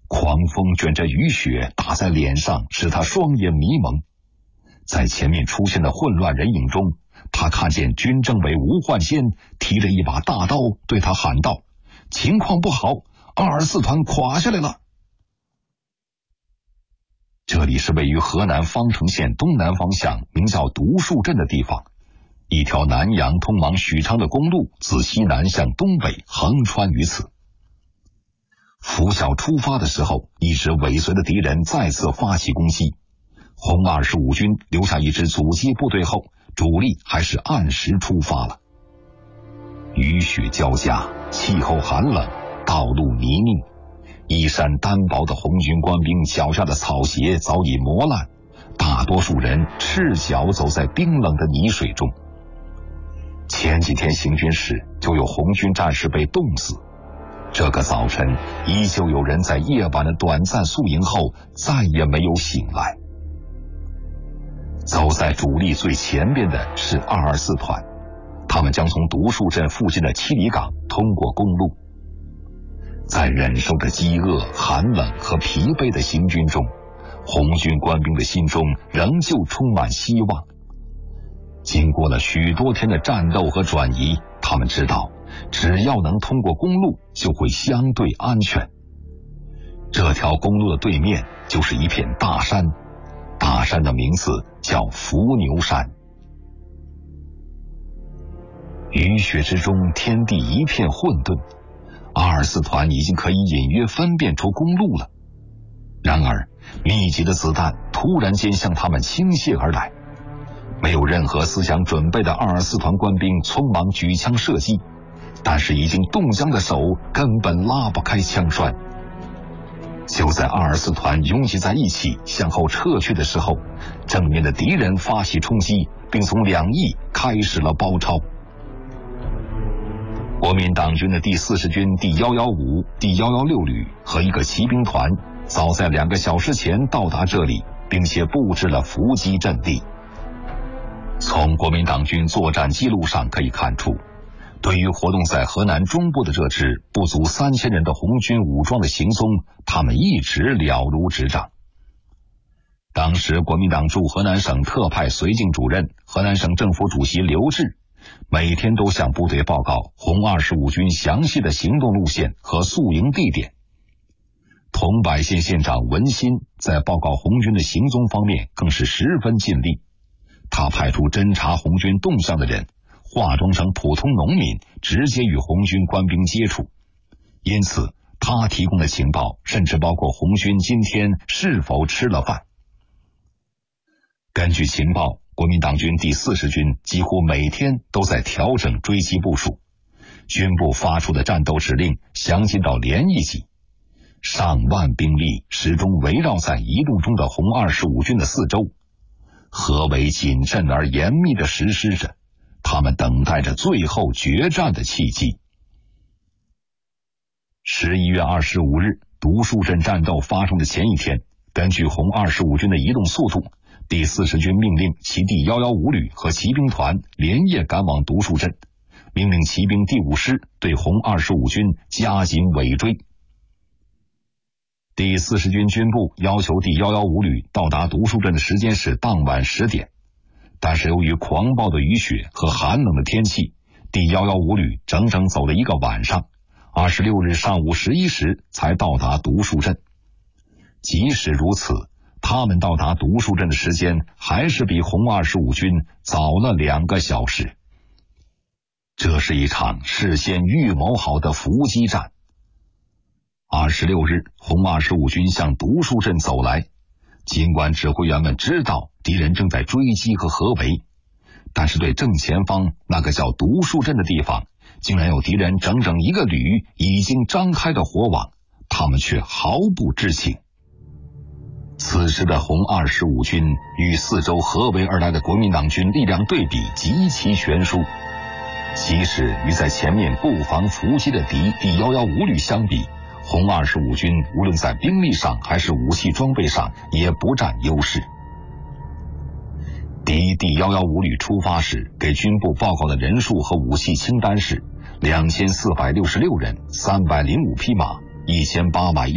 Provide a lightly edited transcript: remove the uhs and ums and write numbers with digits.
狂风卷着雨雪打在脸上，使他双眼迷蒙。在前面出现的混乱人影中，他看见军政委吴焕先提着一把大刀对他喊道：情况不好，24团垮下来了。这里是位于河南方城县东南方向名叫独树镇的地方，一条南阳通往许昌的公路自西南向东北横穿于此。拂晓出发的时候，一支尾随的敌人再次发起攻击。红25军留下一支阻击部队后，主力还是按时出发了。雨雪交加，气候寒冷，道路泥泞，衣衫单薄的红军官兵脚下的草鞋早已磨烂，大多数人赤脚走在冰冷的泥水中。前几天行军时就有红军战士被冻死，这个早晨依旧有人在夜晚的短暂宿营后再也没有醒来。走在主力最前边的是224团，他们将从独树镇附近的七里岗通过公路。在忍受着饥饿、寒冷和疲惫的行军中，红军官兵的心中仍旧充满希望。经过了许多天的战斗和转移，他们知道只要能通过公路就会相对安全。这条公路的对面就是一片大山，大山的名字叫伏牛山。雨雪之中，天地一片混沌，224团已经可以隐约分辨出公路了。然而密集的子弹突然间向他们倾泻而来，没有任何思想准备的224团官兵匆忙举枪射击，但是已经冻僵的手根本拉不开枪栓。就在224团拥挤在一起向后撤去的时候，正面的敌人发起冲击，并从两翼开始了包抄。国民党军的第40军第115、第116旅和一个骑兵团早在2个小时前到达这里，并且布置了伏击阵地。从国民党军作战记录上可以看出，对于活动在河南中部的这支不足3000人的红军武装的行踪，他们一直了如指掌。当时国民党驻河南省特派绥靖主任、河南省政府主席刘峙每天都向部队报告红25军详细的行动路线和宿营地点。桐柏县县长文新在报告红军的行踪方面更是十分尽力，他派出侦察红军动向的人化妆成普通农民，直接与红军官兵接触，因此他提供的情报甚至包括红军今天是否吃了饭。根据情报，国民党军第40军几乎每天都在调整追击部署，军部发出的战斗指令详尽到连一级，上万兵力始终围绕在移动中的红25军的四周，合围谨慎而严密地实施着，他们等待着最后决战的契机。11月25日，独树镇战斗发生的前一天，根据红25军的移动速度，第40军命令其第115旅和骑兵团连夜赶往独树镇，命令骑兵第5师对红25军加紧尾追。第40军军部要求第115旅到达独树镇的时间是当晚10点，但是由于狂暴的雨雪和寒冷的天气，第115旅整整走了一个晚上，26日上午11时才到达独树镇。即使如此，他们到达独树镇的时间还是比红25军早了2个小时。这是一场事先预谋好的伏击战。26日，红25军向独树镇走来，尽管指挥员们知道敌人正在追击和合围，但是对正前方那个叫独树镇的地方，竟然有敌人整整一个旅已经张开的火网，他们却毫不知情。此时的红25军与四周合围而来的国民党军力量对比极其悬殊，即使与在前面布防伏击的第115旅相比，红25军无论在兵力上还是武器装备上也不占优势。第115旅出发时给军部报告的人数和武器清单是2466人，305匹马，1800